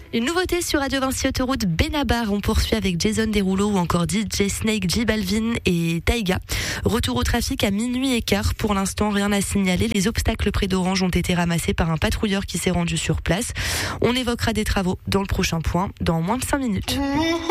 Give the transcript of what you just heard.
Une nouveauté sur Radio Vinci Autoroute Benabar. On poursuit avec Jason Derulo ou encore DJ Snake, J Balvin et Taiga. Retour au trafic à minuit et quart. Pour l'instant, rien à signaler. Les obstacles près d'Orange ont été ramassés par un patrouilleur qui s'est rendu sur place. On évoquera des travaux dans le prochain point dans moins de 5 minutes.